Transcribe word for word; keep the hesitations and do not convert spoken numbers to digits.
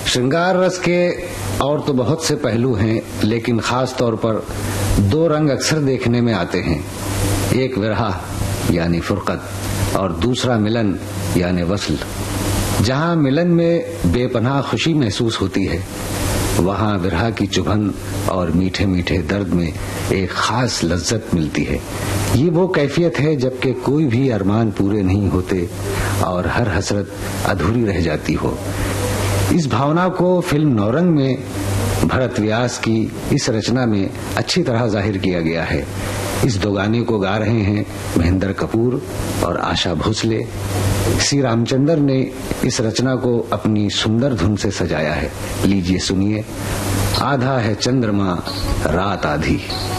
श्रृंगार रस के और तो बहुत से पहलू हैं, लेकिन खास तौर पर दो रंग अक्सर देखने में आते हैं। एक विरह यानी फुरकत और दूसरा मिलन यानी वस्ल। जहां मिलन में बेपनाह खुशी महसूस होती है, वहां विरह की चुभन और मीठे मीठे दर्द में एक खास लज्जत मिलती है। ये वो कैफियत है जबकि कोई भी अरमान पूरे नहीं होते और हर हसरत अधूरी रह जाती हो। इस भावना को फिल्म नौरंग में भरत व्यास की इस रचना में अच्छी तरह जाहिर किया गया है। इस दो गाने को गा रहे हैं महेंद्र कपूर और आशा भोसले। सी रामचंद्र ने इस रचना को अपनी सुंदर धुन से सजाया है। लीजिए सुनिए, आधा है चंद्रमा रात आधी।